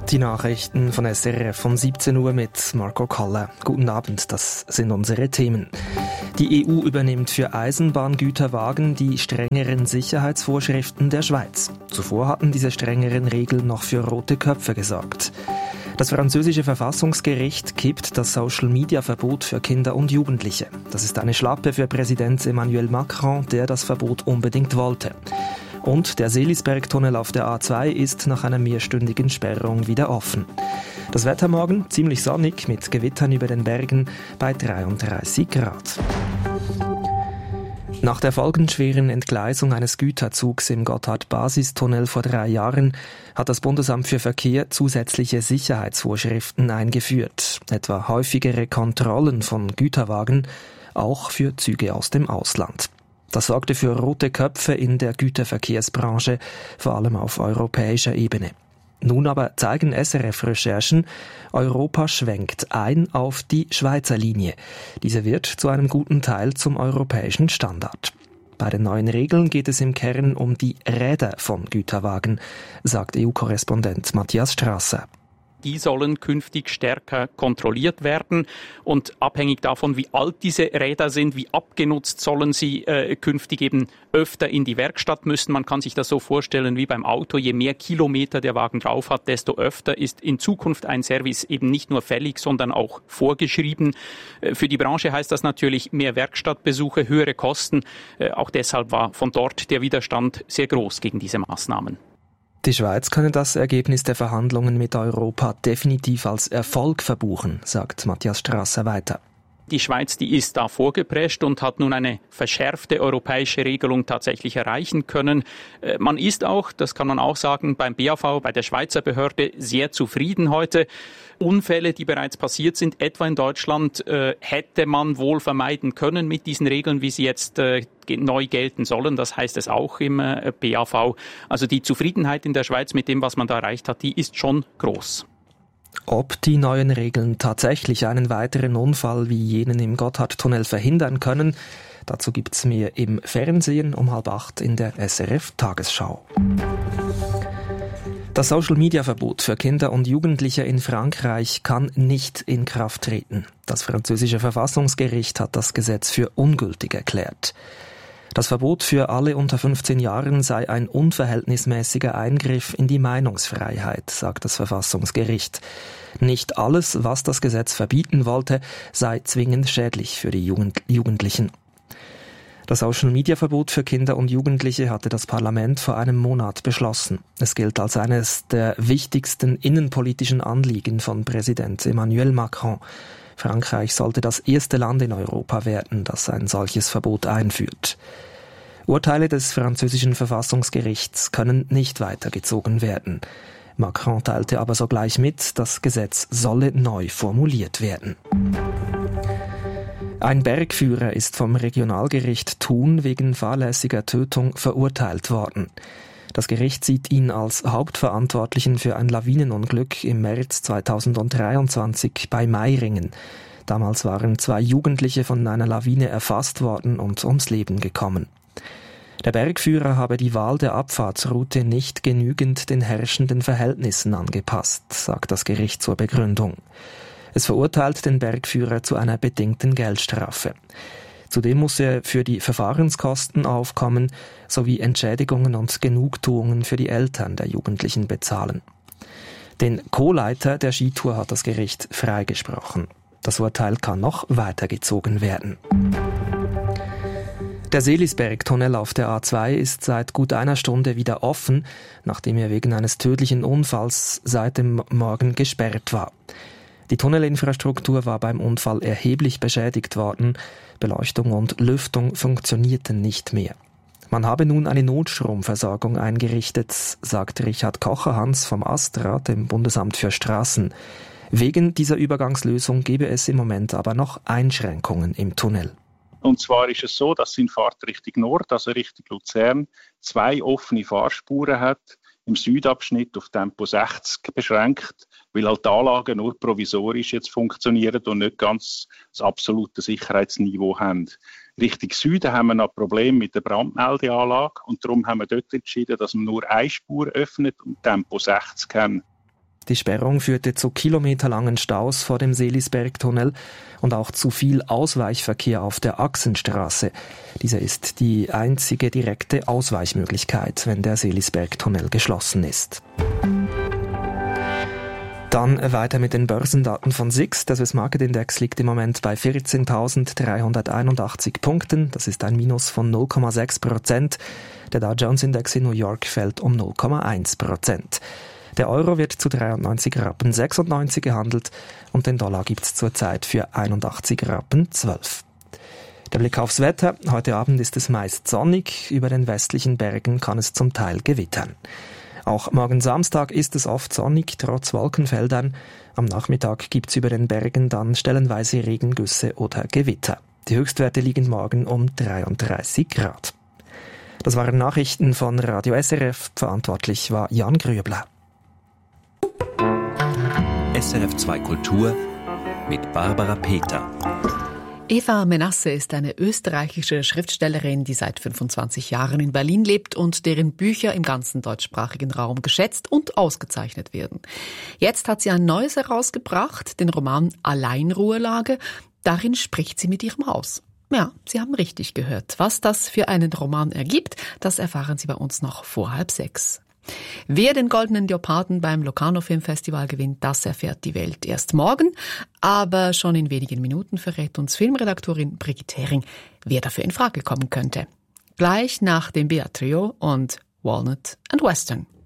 Die Nachrichten von SRF von 17 Uhr mit Marco Koller. Guten Abend, das sind unsere Themen. Die EU übernimmt für Eisenbahngüterwagen die strengeren Sicherheitsvorschriften der Schweiz. Zuvor hatten diese strengeren Regeln noch für rote Köpfe gesorgt. Das französische Verfassungsgericht kippt das Social-Media-Verbot für Kinder und Jugendliche. Das ist eine Schlappe für Präsident Emmanuel Macron, der das Verbot unbedingt wollte. Und der Seelisberg-Tunnel auf der A2 ist nach einer mehrstündigen Sperrung wieder offen. Das Wetter morgen ziemlich sonnig mit Gewittern über den Bergen bei 33 Grad. Nach der folgenschweren Entgleisung eines Güterzugs im Gotthard-Basistunnel vor 3 Jahren hat das Bundesamt für Verkehr zusätzliche Sicherheitsvorschriften eingeführt. Etwa häufigere Kontrollen von Güterwagen, auch für Züge aus dem Ausland. Das sorgte für rote Köpfe in der Güterverkehrsbranche, vor allem auf europäischer Ebene. Nun aber zeigen SRF-Recherchen, Europa schwenkt ein auf die Schweizer Linie. Diese wird zu einem guten Teil zum europäischen Standard. Bei den neuen Regeln geht es im Kern um die Räder von Güterwagen, sagt EU-Korrespondent Matthias Strasser. Die sollen künftig stärker kontrolliert werden und abhängig davon, wie alt diese Räder sind, wie abgenutzt sollen sie künftig eben öfter in die Werkstatt müssen. Man kann sich das so vorstellen wie beim Auto. Je mehr Kilometer der Wagen drauf hat, desto öfter ist in Zukunft ein Service eben nicht nur fällig, sondern auch vorgeschrieben. Für die Branche heißt das natürlich mehr Werkstattbesuche, höhere Kosten. Auch deshalb war von dort der Widerstand sehr groß gegen diese Maßnahmen. Die Schweiz könne das Ergebnis der Verhandlungen mit Europa definitiv als Erfolg verbuchen, sagt Matthias Strasser weiter. Die Schweiz, die ist da vorgeprescht und hat nun eine verschärfte europäische Regelung tatsächlich erreichen können. Man ist auch, das kann man auch sagen, beim BAV, bei der Schweizer Behörde sehr zufrieden heute. Unfälle, die bereits passiert sind, etwa in Deutschland, hätte man wohl vermeiden können mit diesen Regeln, wie sie jetzt neu gelten sollen. Das heißt es auch im BAV. Also die Zufriedenheit in der Schweiz mit dem, was man da erreicht hat, die ist schon groß. Ob die neuen Regeln tatsächlich einen weiteren Unfall wie jenen im Gotthardtunnel verhindern können, dazu gibt's mehr im Fernsehen um 7:30 in der SRF-Tagesschau. Das Social-Media-Verbot für Kinder und Jugendliche in Frankreich kann nicht in Kraft treten. Das französische Verfassungsgericht hat das Gesetz für ungültig erklärt. Das Verbot für alle unter 15 Jahren sei ein unverhältnismäßiger Eingriff in die Meinungsfreiheit, sagt das Verfassungsgericht. Nicht alles, was das Gesetz verbieten wollte, sei zwingend schädlich für die Jugendlichen. Das Social-Media-Verbot für Kinder und Jugendliche hatte das Parlament vor einem Monat beschlossen. Es gilt als eines der wichtigsten innenpolitischen Anliegen von Präsident Emmanuel Macron. Frankreich sollte das erste Land in Europa werden, das ein solches Verbot einführt. Urteile des französischen Verfassungsgerichts können nicht weitergezogen werden. Macron teilte aber sogleich mit, das Gesetz solle neu formuliert werden. Ein Bergführer ist vom Regionalgericht Thun wegen fahrlässiger Tötung verurteilt worden. Das Gericht sieht ihn als Hauptverantwortlichen für ein Lawinenunglück im März 2023 bei Meiringen. Damals waren 2 Jugendliche von einer Lawine erfasst worden und ums Leben gekommen. Der Bergführer habe die Wahl der Abfahrtsroute nicht genügend den herrschenden Verhältnissen angepasst, sagt das Gericht zur Begründung. Es verurteilt den Bergführer zu einer bedingten Geldstrafe. Zudem muss er für die Verfahrenskosten aufkommen, sowie Entschädigungen und Genugtuungen für die Eltern der Jugendlichen bezahlen. Den Co-Leiter der Skitour hat das Gericht freigesprochen. Das Urteil kann noch weitergezogen werden. Der Seelisberg-Tunnel auf der A2 ist seit gut einer Stunde wieder offen, nachdem er wegen eines tödlichen Unfalls seit dem Morgen gesperrt war. Die Tunnelinfrastruktur war beim Unfall erheblich beschädigt worden. Beleuchtung und Lüftung funktionierten nicht mehr. Man habe nun eine Notstromversorgung eingerichtet, sagt Richard Kocherhans vom ASTRA, dem Bundesamt für Straßen. Wegen dieser Übergangslösung gebe es im Moment aber noch Einschränkungen im Tunnel. Und zwar ist es so, dass in Fahrtrichtung Nord, also Richtung Luzern, 2 offene Fahrspuren hat, im Südabschnitt auf Tempo 60 beschränkt, weil halt die Anlagen nur provisorisch jetzt funktionieren und nicht ganz das absolute Sicherheitsniveau haben. Richtung Süden haben wir noch Probleme mit der Brandmeldeanlage und darum haben wir dort entschieden, dass wir nur eine Spur öffnet und Tempo 60 haben. Die Sperrung führte zu kilometerlangen Staus vor dem Seelisbergtunnel und auch zu viel Ausweichverkehr auf der Achsenstraße. Diese ist die einzige direkte Ausweichmöglichkeit, wenn der Seelisbergtunnel geschlossen ist. Dann weiter mit den Börsendaten von SIX. Der Swiss Market Index liegt im Moment bei 14.381 Punkten. Das ist ein Minus von 0,6%. Der Dow Jones Index in New York fällt um 0,1%. Der Euro wird zu 93,96 Rappen gehandelt und den Dollar gibt's zurzeit für 81,12 Rappen. Der Blick aufs Wetter. Heute Abend ist es meist sonnig. Über den westlichen Bergen kann es zum Teil gewittern. Auch morgen Samstag ist es oft sonnig, trotz Wolkenfeldern. Am Nachmittag gibt's über den Bergen dann stellenweise Regengüsse oder Gewitter. Die Höchstwerte liegen morgen um 33 Grad. Das waren Nachrichten von Radio SRF. Verantwortlich war Jan Grübler. SRF 2 Kultur mit Barbara Peter. Eva Menasse ist eine österreichische Schriftstellerin, die seit 25 Jahren in Berlin lebt und deren Bücher im ganzen deutschsprachigen Raum geschätzt und ausgezeichnet werden. Jetzt hat sie ein neues herausgebracht, den Roman Alleinruhelage. Darin spricht sie mit ihrem Haus. Ja, Sie haben richtig gehört. Was das für einen Roman ergibt, das erfahren Sie bei uns noch vor 5:30. Wer den Goldenen Leoparden beim Locarno Filmfestival gewinnt, das erfährt die Welt erst morgen. Aber schon in wenigen Minuten verrät uns Filmredaktorin Brigitte Hering, wer dafür in Frage kommen könnte. Gleich nach dem Beat Trio und Walnut and Western.